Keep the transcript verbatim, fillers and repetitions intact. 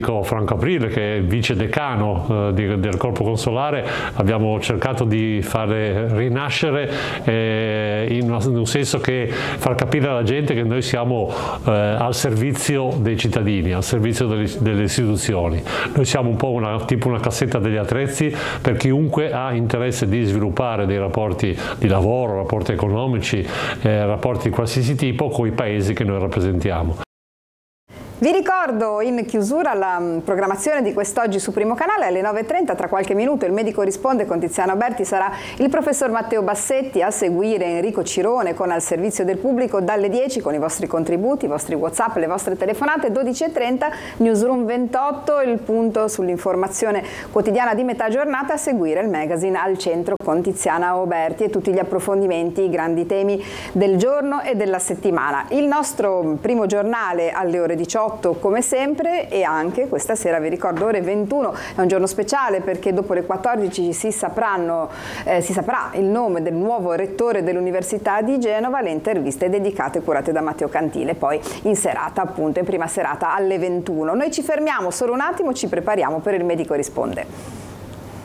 Franco Aprile, che è vice decano eh, di, del corpo consolare, abbiamo cercato di fare rinascere eh, in, una, in un senso che far capire alla gente che noi siamo eh, al servizio dei cittadini, al servizio delle, delle istituzioni. Noi siamo un po' una, tipo una cassetta degli attrezzi per chiunque ha interesse di sviluppare dei rapporti di lavoro, rapporti economici, eh, rapporti di qualsiasi tipo con i paesi che noi rappresentiamo. Vi ricordo in chiusura la programmazione di quest'oggi su Primo Canale alle nove e trenta, tra qualche minuto il medico risponde con Tiziano Berti, sarà il professor Matteo Bassetti, a seguire Enrico Cirone con Al servizio del pubblico dalle dieci con i vostri contributi, i vostri WhatsApp, le vostre telefonate. Dodici e trenta Newsroom ventotto, il punto sull'informazione quotidiana di metà giornata, a seguire il magazine Al centro con Tiziana Oberti e tutti gli approfondimenti, i grandi temi del giorno e della settimana. Il nostro primo giornale alle ore diciotto come sempre, e anche questa sera vi ricordo ore ventuno, è un giorno speciale perché dopo le quattordici si sapranno, eh, si saprà il nome del nuovo rettore dell'Università di Genova, le interviste dedicate curate da Matteo Cantile, poi in serata, appunto in prima serata alle ventuno. Noi ci fermiamo solo un attimo, ci prepariamo per il medico risponde.